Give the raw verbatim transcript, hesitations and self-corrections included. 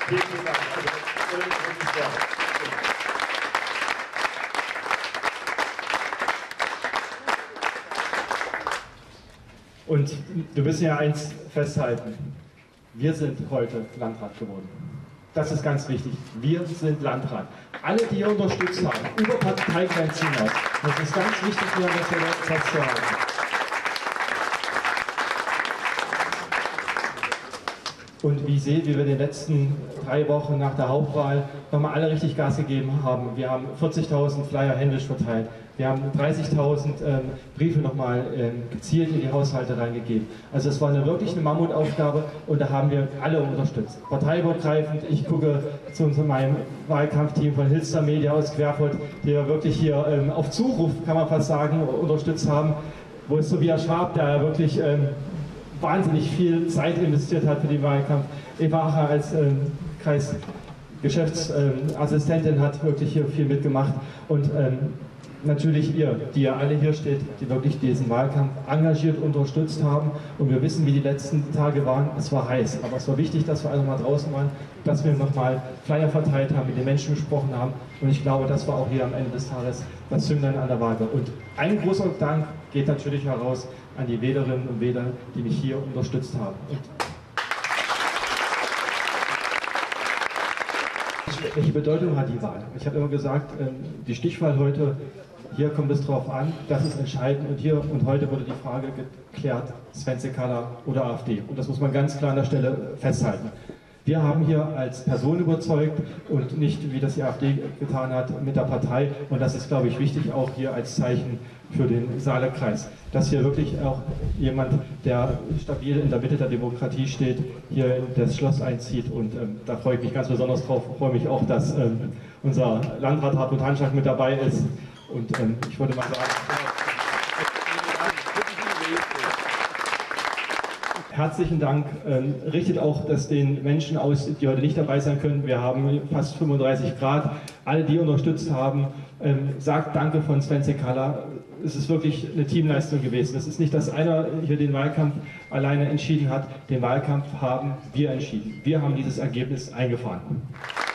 Vielen, vielen Dank. Also, wirklich sehr. Und wir müssen ja eins festhalten. Wir sind heute Landrat geworden. Das ist ganz wichtig. Wir sind Landrat. Alle, die ihr unterstützt haben, über Parteigrenzen hinaus. Das ist ganz wichtig, hier an der Stelle festzuhalten. Und wie ihr seht, wie wir in den letzten drei Wochen nach der Hauptwahl nochmal alle richtig Gas gegeben haben. Wir haben vierzigtausend Flyer händisch verteilt. Wir haben dreißigtausend ähm, Briefe nochmal ähm, gezielt in die Haushalte reingegeben. Also es war eine, wirklich eine Mammutaufgabe und da haben wir alle unterstützt. Parteiübergreifend, ich gucke zu unserem, meinem Wahlkampfteam von Hilster Media aus Querfurt, die wir wirklich hier ähm, auf Zuruf, kann man fast sagen, unterstützt haben. Wo es Tobias Schwab, der wirklich ähm, wahnsinnig viel Zeit investiert hat für den Wahlkampf. Eva Acher als ähm, Kreisgeschäftsassistentin ähm, hat wirklich hier viel mitgemacht. Und ähm, natürlich ihr, die ja alle hier steht, die wirklich diesen Wahlkampf engagiert unterstützt haben. Und wir wissen, wie die letzten Tage waren. Es war heiß, aber es war wichtig, dass wir alle mal draußen waren, dass wir nochmal Flyer verteilt haben, mit den Menschen gesprochen haben. Und ich glaube, das war auch hier am Ende des Tages das Zünglein an der Waage. Und ein großer Dank geht natürlich heraus an die Wählerinnen und Wähler, die mich hier unterstützt haben. Und welche Bedeutung hat die Wahl? Ich habe immer gesagt, die Stichwahl heute, hier kommt es drauf an, das ist entscheidend und hier und heute wurde die Frage geklärt, Sven Sekala oder AfD. Und das muss man ganz klar an der Stelle festhalten. Wir haben hier als Person überzeugt und nicht, wie das die AfD getan hat, mit der Partei. Und das ist, glaube ich, wichtig, auch hier als Zeichen für den Saale-Kreis, dass hier wirklich auch jemand, der stabil in der Mitte der Demokratie steht, hier in das Schloss einzieht. Und ähm, da freue ich mich ganz besonders drauf. Ich freue mich auch, dass ähm, unser Landrat Hartmut Hanschak mit dabei ist. Und ähm, ich würde mal sagen, herzlichen Dank. Ähm, richtet auch das den Menschen aus, die heute nicht dabei sein können. Wir haben fast fünfunddreißig Grad. Alle, die unterstützt haben, ähm, sagt Danke von Sven Sekala. Es ist wirklich eine Teamleistung gewesen. Es ist nicht, dass einer hier den Wahlkampf alleine entschieden hat. Den Wahlkampf haben wir entschieden. Wir haben dieses Ergebnis eingefahren.